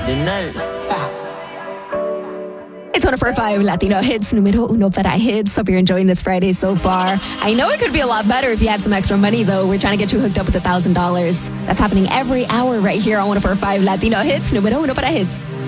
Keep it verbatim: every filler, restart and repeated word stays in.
It's one oh four point five Latino Hits, numero uno para hits. Hope you're enjoying this Friday so far. I know it could be a lot better if you had some extra money, though. We're trying to get you hooked up with one thousand dollars. That's happening every hour right here on one oh four point five Latino Hits, numero uno para hits.